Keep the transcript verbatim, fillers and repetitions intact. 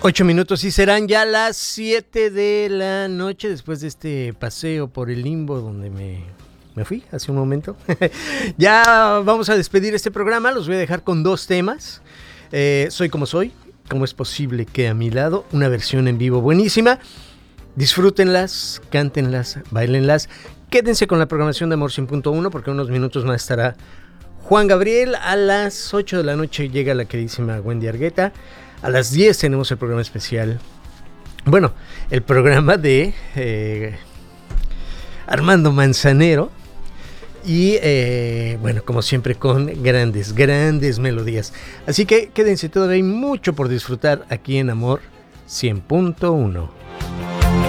Ocho minutos y serán ya las siete de la noche después de este paseo por el limbo donde me, me fui hace un momento. Ya vamos a despedir este programa, los voy a dejar con dos temas. Eh, soy como soy, cómo es posible que a mi lado, una versión en vivo buenísima. Disfrútenlas, cántenlas, bailenlas. Quédense con la programación de Amor cien punto uno porque en unos minutos más estará Juan Gabriel. A las ocho de la noche llega la queridísima Wendy Argueta. A las diez tenemos el programa especial. Bueno, el programa de eh, Armando Manzanero. Y eh, bueno, como siempre, con grandes, grandes melodías. Así que quédense, todavía hay mucho por disfrutar aquí en Amor cien punto uno.